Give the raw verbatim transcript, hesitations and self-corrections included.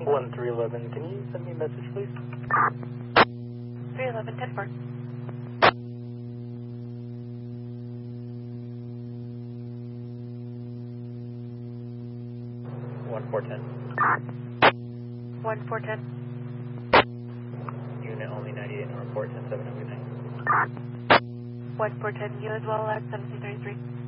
one three eleven, can you send me a message, please? three eleven, ten four. one four ten. one four ten. Unit only ninety-eight, and report ten seven, everything. one four ten, you as well at seventeen thirty-three.